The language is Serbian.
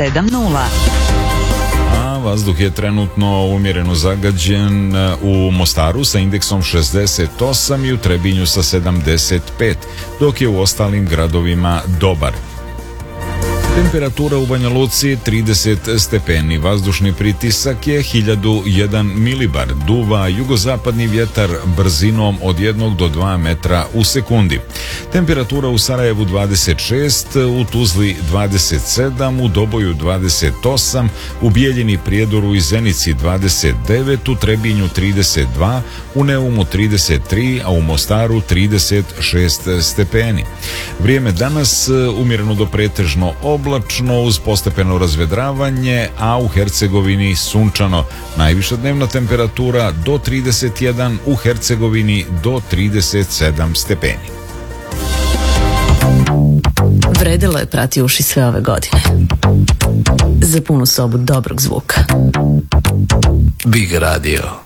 7:0. Vazduh je trenutno umjereno zagađen u Mostaru sa indeksom 68 i u Trebinju sa 75, dok je u ostalim gradovima dobar. Temperatura u Banja Luci 30 stepeni, vazdušni pritisak je 1001 milibar, duva jugozapadni vjetar brzinom od 1 do 2 metra u sekundi. Temperatura u Sarajevu 26, u Tuzli 27, u Doboju 28, u Bijeljini, Prijedoru i Zenici 29, u Trebinju 32, u Neumu 33, a u Mostaru 36 stepeni. Vrijeme danas umjereno do pretežno oblačno uz postepeno razvedravanje, a u Hercegovini sunčano. Najviša dnevna temperatura do 31, u Hercegovini do 37 stepeni. Vredilo je prati uši sve ove godine. Za punu sobu dobrog zvuka. Big Radio.